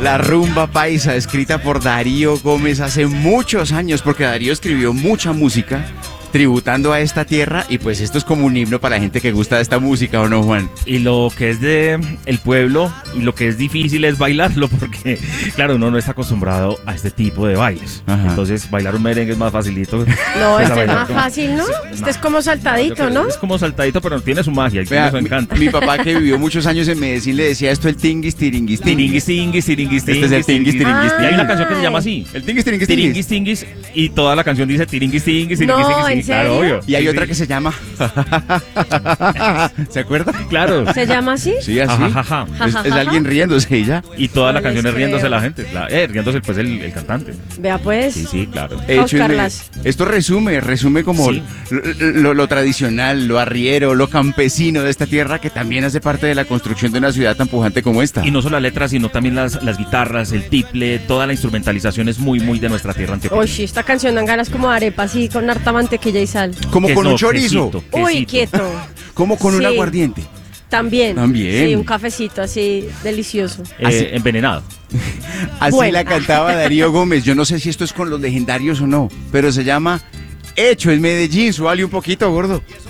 La rumba paisa, escrita por Darío Gómez hace muchos años, porque Darío escribió mucha música tributando a esta tierra y pues esto es como un himno para la gente que gusta de esta música, ¿o no, Juan? Y lo que es de el pueblo y lo que es difícil es bailarlo porque, claro, uno no está acostumbrado a este tipo de bailes. Ajá. Entonces, bailar un merengue es más facilito. No, Pues, este es bailar más como- fácil, ¿no? Este es como saltadito, ¿no? Es como saltadito, pero tiene su magia y Vea, tiene su encanto. mi papá que vivió muchos años en Medellín le decía esto el tinguis, tiringuis, Tiringuis, tinguis, tiringuis, Este es el tinguis, tiringuis, Y hay una tinguis. canción que se llama así. El tinguis, tiringuis, Tiringuis, tinguis, y toda la canción dice tiringuis, tinguis, No, tiringuis, tinguis, ¿en sí, claro, serio? obvio. Y hay Sí, otra sí. que se llama... ¿Se acuerda? Claro. ¿Se llama así? Sí, así. Ajajaja. Es alguien riéndose y ya. Y toda la No canción les es riéndose creo. la gente. Riéndose pues el cantante. Vea pues. Sí, sí, claro. Hecho en Buscarlas. Esto resume como Sí. lo tradicional, lo arriero, lo campesino de esta tierra que también hace parte de la construcción de una ciudad tan pujante como esta. Y no solo las letras, sino también las guitarras, el tiple, toda la instrumentalización es muy, muy de nuestra tierra antioqueña. Uy, sí, esta canción dan ganas como de arepa, así, con harta mantequilla y sal. Como con un chorizo, quesito, Uy, quesito. quieto. como con un Sí. aguardiente. También. También. Sí, un cafecito así, delicioso. Así- Envenenado. Así Bueno. la cantaba Darío Gómez. Yo no sé si esto es con los legendarios o no, pero se llama Hecho en Medellín. Súbale un poquito, gordo.